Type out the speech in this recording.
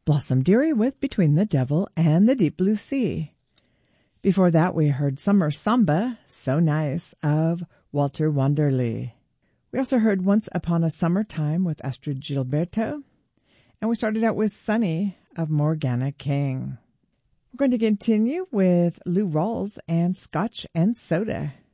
Blossom Dearie with Between the Devil and the Deep Blue Sea. Before that, we heard Summer Samba, So Nice, of Walter Wanderley. We also heard Once Upon a Summertime with Astrid Gilberto. And we started out with Sunny of Morgana King. We're going to continue with Lou Rawls and Scotch and Soda.